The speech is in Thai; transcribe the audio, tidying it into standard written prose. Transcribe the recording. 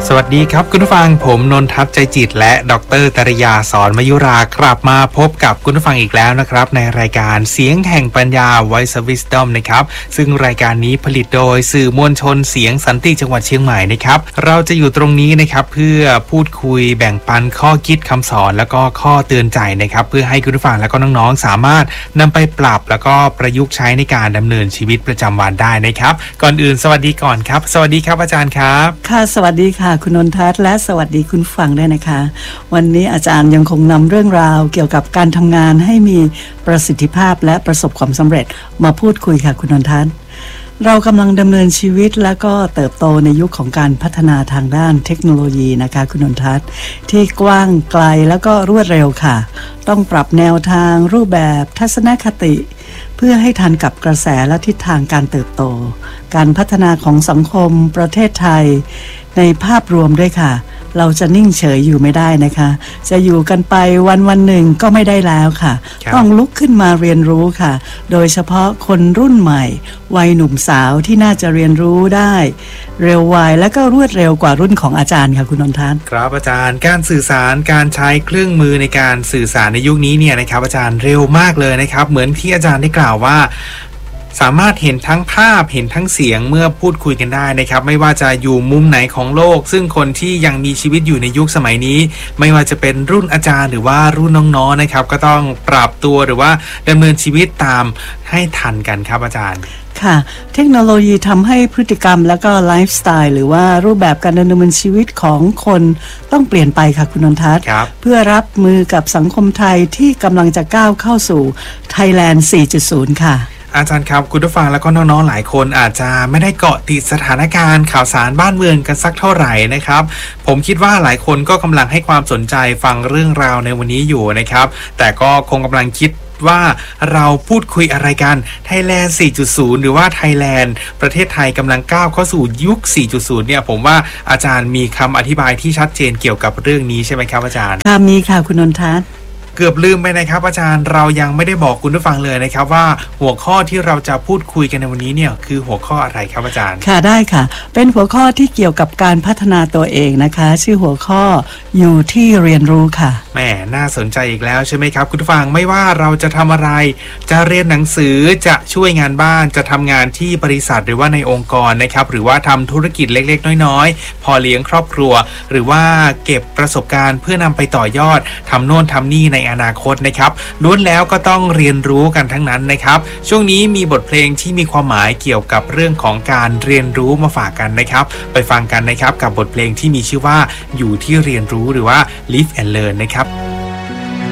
สวัสดีครับคุณผู้ฟังผมนนทัศน์ใจจิตและดรตริยาสอนมยุรากลับมาพบกับคุณผู้ฟังอีกแล้วนะครับในรายการเสียงแห่งปัญญา Voice of Wisdom นะครับซึ่งรายการนี้ผลิตโดยสื่อมวลชนเสียงสันติจังหวัดเชียงใหม่นะครับเราจะอยู่ตรงนี้นะครับเพื่อพูดคุยแบ่งปันข้อคิดคำสอนแล้วก็ข้อเตือนใจนะครับเพื่อให้คุณผู้ฟังและก็น้องๆสามารถนำไปปรับแล้วก็ประยุกต์ใช้ในการดำเนินชีวิตประจำวันได้นะครับก่อนอื่นสวัสดีก่อนครับสวัสดีครับอาจารย์ครับค่ะสวัสดีค่ะคุณนนทัศน์และสวัสดีคุณฟังด้วยนะคะวันนี้อาจารย์ยังคงนำเรื่องราวเกี่ยวกับการทำงานให้มีประสิทธิภาพและประสบความสำเร็จมาพูดคุยค่ะคุณนนทัศน์เรากำลังดำเนินชีวิตและก็เติบโตในยุคของการพัฒนาทางด้านเทคโนโลยีนะคะคุณนนทัศน์ที่กว้างไกลแล้วก็รวดเร็วค่ะต้องปรับแนวทางรูปแบบทัศนคติเพื่อให้ทันกับกระแสและทิศทางการเติบโตการพัฒนาของสังคมประเทศไทยในภาพรวมด้วยค่ะเราจะนิ่งเฉยอยู่ไม่ได้นะคะจะอยู่กันไปวันหนึ่งก็ไม่ได้แล้วค่ะต้องลุกขึ้นมาเรียนรู้ค่ะโดยเฉพาะคนรุ่นใหม่วัยหนุ่มสาวที่น่าจะเรียนรู้ได้เร็วไวและก็รวดเร็วกว่ารุ่นของอาจารย์ค่ะคุณนนทัศน์ครับอาจารย์การสื่อสารการใช้เครื่องมือในการสื่อสารในยุคนี้เนี่ยนะครับอาจารย์เร็วมากเลยนะครับเหมือนที่อาจารย์ได้กล่าวว่าสามารถเห็นทั้งภาพเห็นทั้งเสียงเมื่อพูดคุยกันได้นะครับไม่ว่าจะอยู่มุมไหนของโลกซึ่งคนที่ยังมีชีวิตอยู่ในยุคสมัยนี้ไม่ว่าจะเป็นรุ่นอาจารย์หรือว่ารุ่นน้องๆนะครับก็ต้องปรับตัวหรือว่าดำเนินชีวิตตามให้ทันกันครับอาจารย์ค่ะเทคโนโลยีทำให้พฤติกรรมและก็ไลฟ์สไตล์หรือว่ารูปแบบการดำเนินชีวิตของคนต้องเปลี่ยนไปค่ะคุณนนทัศน์เพื่อรับมือกับสังคมไทยที่กำลังจะก้าวเข้าสู่ Thailand 4.0 ค่ะอาจารย์ครับคุณผู้ฟังแล้วก็น้องๆหลายคนอาจจะไม่ได้เกาะติดสถานการณ์ข่าวสารบ้านเมืองกันสักเท่าไหร่นะครับผมคิดว่าหลายคนก็กำลังให้ความสนใจฟังเรื่องราวในวันนี้อยู่นะครับแต่ก็คงกำลังคิดว่าเราพูดคุยอะไรกัน Thailand 4.0 หรือว่า Thailand ประเทศไทยกำลังก้าวเข้าสู่ยุค 4.0 เนี่ยผมว่าอาจารย์มีคำอธิบายที่ชัดเจนเกี่ยวกับเรื่องนี้ใช่ไหมครับอาจารย์ค่ะมีค่ะคุณนนทัศน์เกือบลืมไปนะครับอาจารย์เรายังไม่ได้บอกคุณผู้ฟังเลยนะครับว่าหัวข้อที่เราจะพูดคุยกันในวันนี้เนี่ยคือหัวข้ออะไรครับอาจารย์ค่ะได้ค่ะเป็นหัวข้อที่เกี่ยวกับการพัฒนาตัวเองนะคะชื่อหัวข้ออยู่ที่เรียนรู้ค่ะแหมน่าสนใจอีกแล้วใช่ไหมครับคุณผู้ฟังไม่ว่าเราจะทำอะไรจะเรียนหนังสือจะช่วยงานบ้านจะทำงานที่บริษัทหรือว่าในองค์กรนะครับหรือว่าทำธุรกิจเล็กๆน้อยๆพอเลี้ยงครอบครัวหรือว่าเก็บประสบการณ์เพื่อนำไปต่อยอดทำโน่นทำนี่ในอนาคตนะครับล้วนแล้วก็ต้องเรียนรู้กันทั้งนั้นนะครับช่วงนี้มีบทเพลงที่มีความหมายเกี่ยวกับเรื่องของการเรียนรู้มาฝากกันนะครับไปฟังกันนะครับกับบทเพลงที่มีชื่อว่าอยู่ที่เรียนรู้หรือว่า Live and Learn นะครับ